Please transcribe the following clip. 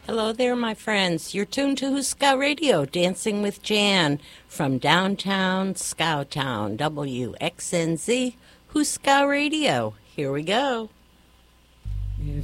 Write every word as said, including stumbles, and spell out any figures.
Hello there, my friends. You're tuned to Huska Radio, Dancing with Jan, from downtown Skowtown, W X N Z, Huska Radio. Here we go.